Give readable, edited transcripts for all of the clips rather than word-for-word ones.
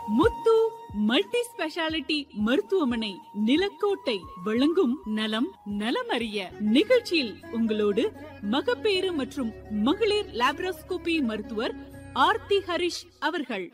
முத்து multi speciality மருத்துவமனை நிலக்கோட்டை வழங்கும் நலம் நலமறிய நிகழ்ச்சியில் உங்களோடு மகப்பேறு மற்றும் மகளிர் லாப்ரோஸ்கோபி மருத்துவர் ஆர்த்தி ஹரிஷ் அவர்கள்.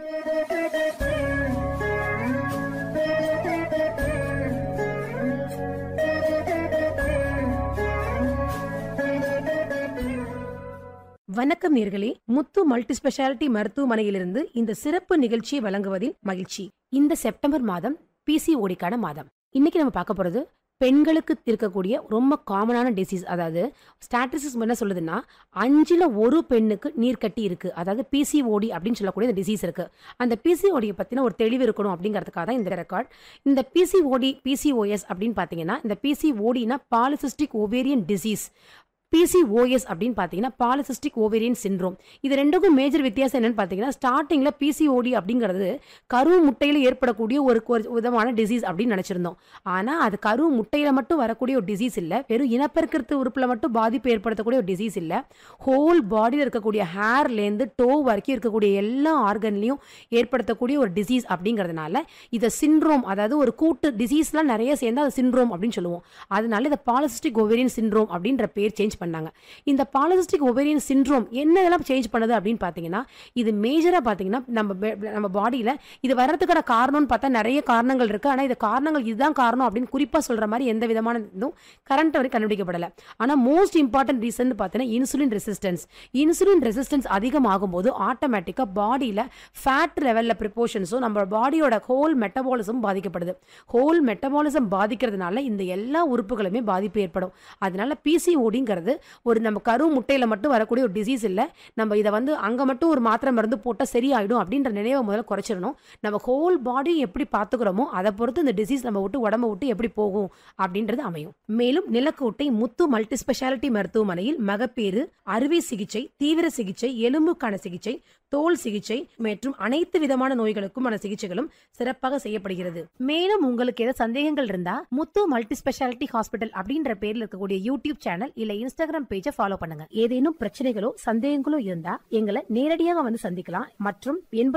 வணக்கம் நேர்களே, முத்து மல்டி ஸ்பெஷாலிட்டி மருத்துவமனையிலிருந்து இந்த சிறப்பு நிகழ்ச்சியை வழங்குவதில் மகிழ்ச்சி. இந்த செப்டம்பர் மாதம் பிசிஓடிக்கான மாதம். இன்னைக்கு நம்ம பார்க்க போறது பெண்களுக்கு இருக்கக்கூடிய ரொம்ப காமனான டிசீஸ். அதாவது ஸ்டாட்டிஸ்டிக்ஸ் என்ன சொல்லுதுன்னா 5ல் 1 பெண்ணுக்கு நீர்க்கட்டி இருக்கு. அதாவது பிசிஓடி அப்படின்னு சொல்லக்கூடிய இந்த டிசீஸ் இருக்கு. அந்த பிசிஓடியை பத்தின ஒரு தெளிவு இருக்கணும் அப்படிங்கிறதுக்காக தான் இந்த ரெக்கார்ட். இந்த பிசிஓடி பிசிஓஎஸ் அப்படின்னு பாத்தீங்கன்னா, இந்த பிசிஓடினா பாலிசிஸ்டிக் ஓவேரியன் டிசீஸ், பிசிஓஎஸ் அப்படின்னு பார்த்தீங்கன்னா பாலிசிஸ்டிக் ஓவேரியன் சிண்ட்ரோம். இது ரெண்டுக்கும் மேஜர் வித்தியாசம் என்னன்னு பார்த்தீங்கன்னா, ஸ்டார்டிங்ல பிசிஓடி அப்படிங்கிறது கரு முட்டையில் ஏற்படக்கூடிய ஒரு விதமான டிசீஸ் அப்படின்னு நினைச்சிருந்தோம். ஆனால் அது கரு முட்டையில மட்டும் வரக்கூடிய ஒரு டிசீஸ் இல்லை, வெறும் இனப்பெருக்கத்து உறுப்பில் மட்டும் பாதிப்பு ஏற்படுத்தக்கூடிய ஒரு டிசீஸ் இல்லை. ஹோல் பாடியில் இருக்கக்கூடிய ஹேர்லேருந்து டோ வரைக்கும் இருக்கக்கூடிய எல்லா ஆர்கன்லையும் ஏற்படுத்தக்கூடிய ஒரு டிசீஸ் அப்படிங்கிறதுனால இதை சிண்ட்ரோம், அதாவது ஒரு கூட்டு டிசீஸ்லாம் நிறைய சேர்ந்து அது சிண்ட்ரோம் அப்படின்னு சொல்லுவோம். அதனால இதை பாலிசிஸ்டிக் ஓவேரியன் சிண்ட்ரோம் அப்படின்ற பேர் சேஞ்ச் பண்ணாங்க. இந்த பாலிசிஸ்டிக் ஓவேரியன் சிண்ட்ரோம் என்னதெல்லாம் சேஞ்ச் பண்ணுது அப்படின்னு பாத்தீங்கன்னா, இது மேஜரா பாத்தீங்கன்னா நம்ம பாடியில இது வர்றதுக்கான காரணம்னு பார்த்தா நிறைய காரணங்கள் இருக்கு. ஆனா இது காரணங்கள் இதுதான் காரணம் அப்படின்னு குறிப்பா சொல்ற மாதிரி எந்த விதமான இதுவும் கரண்ட் வரை கண்டுபிடிக்கப்படல. ஆனா மோஸ்ட் இம்பார்ட்டன்ட் ரீசன் பார்த்தீங்கன்னா இன்சுலின் ரெசிஸ்டன்ஸ். இன்சுலின் ரெசிஸ்டன்ஸ் அதிகமாகும் போது ஆட்டோமேட்டிக்கா பாடியில ஃபேட் லெவல்ல ப்ரிப்போர்ஷன்ஸும் நம்ம பாடியோட ஹோல் மெட்டபாலிசம் பாதிக்கப்படுது. ஹோல் மெட்டபாலிசம் பாதிக்கிறதுனால இந்த எல்லா உறுப்புகளுமே பாதிப்பு ஏற்படும். அதனால பிசிஓடிங்கிறது ஒரு நம்ம கரு முட்டையில மட்டும் வரக்கூடிய ஒரு டிசீஸ் இல்ல. நம்ம இதை அங்க மட்டும் ஒரு மாத்திரை மருந்து போட்டா சரியாயிடும் அப்படின்ற நினைவை முதல்ல குறைச்சிடணும். நம்ம ஹோல் பாடி எப்படி பார்த்துக்கிறோமோ அதை பொறுத்து இந்த டிசீஸ் நம்ம விட்டு உடம்ப விட்டு எப்படி போகும் அப்படின்றது அமையும். மேலும் நிலக்கோட்டை முத்து மல்டி ஸ்பெஷாலிட்டி மருத்துவமனையில் மகப்பேறு, அறுவை சிகிச்சை, தீவிர சிகிச்சை, எலும்புக்கான சிகிச்சை, தோல் சிகிச்சை மற்றும் அனைத்து விதமான நோய்களுக்குமான சிகிச்சைகளும் சிறப்பாக செய்யப்படுகிறது. மேலும் உங்களுக்கு ஏதாவது சந்தேகங்கள் இருந்தா முத்து மல்டி ஸ்பெஷாலிட்டி ஹாஸ்பிட்டல் அப்படின்ற பேர்ல இருக்கக்கூடிய யூடியூப் சேனல் இல்ல இன்ஸ்டாகிராம் பேஜை ஃபாலோ பண்ணுங்க. ஏதேனும் பிரச்சனைகளோ சந்தேகங்களோ இருந்தா எங்களை நேரடியாக வந்து சந்திக்கலாம். மற்றும்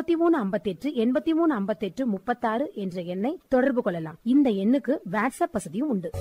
8358 8358 36 என்ற எண்ணை தொடர்பு கொள்ளலாம். இந்த எண்ணுக்கு வாட்ஸ்அப் வசதியும் உண்டு.